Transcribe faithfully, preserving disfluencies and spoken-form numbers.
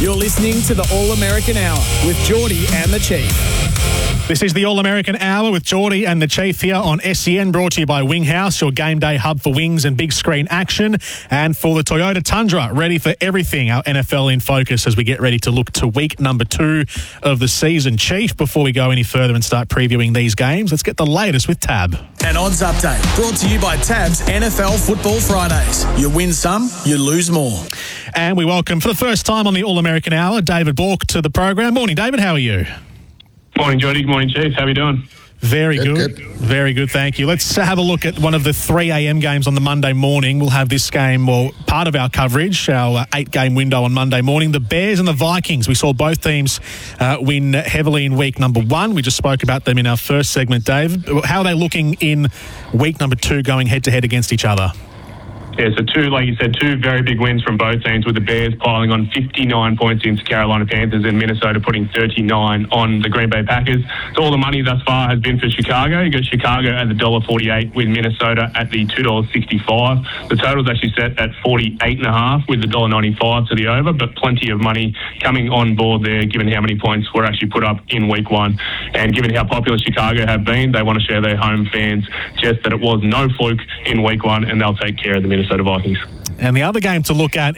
You're listening to the All-American Hour with Geordie and the Chief. This is the All-American Hour with Geordie and the Chief here on S E N, brought to you by Winghouse, your game day hub for wings and big screen action. And for the Toyota Tundra, ready for everything, our N F L in focus as we get ready to look to week number two of the season. Chief, before we go any further and start previewing these games, let's get the latest with Tab. An odds update brought to you by Tab's N F L Football Fridays. You win some, you lose more. And we welcome for the first time on the All-American Hour, David Bork to the program. Morning, David. How are you? Morning, Geordie. Good morning, Chief. How are you doing? Very good, good. good. Very good, thank you. Let's have a look at one of the three a.m. games on the Monday morning. We'll have this game, well, part of our coverage, our uh, eight-game window on Monday morning. The Bears and the Vikings. We saw both teams uh, win heavily in week number one. We just spoke about them in our first segment, Dave. How are they looking in week number two, going head-to-head against each other? Yeah, so two, like you said, two very big wins from both teams, with the Bears piling on fifty-nine points into Carolina Panthers and Minnesota putting thirty-nine on the Green Bay Packers. So all the money thus far has been for Chicago. You got Chicago at the one dollar forty-eight with Minnesota at the two dollars sixty-five. The total's actually set at forty-eight and a half with the one dollar ninety-five to the over, but plenty of money coming on board there given how many points were actually put up in week one. And given how popular Chicago have been, they want to show their home fans just that it was no fluke in week one, and they'll take care of the Minnesota Vikings. And the other game to look at